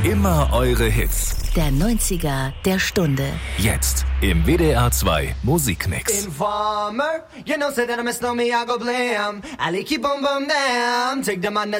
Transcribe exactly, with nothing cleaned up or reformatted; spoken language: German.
Immer eure Hits. Der neunziger der Stunde. Jetzt im W D R zwei Musikmix. Informer, you know, say that I'm a snowman, I go blam. I like you, boom, boom, damn. Take them on the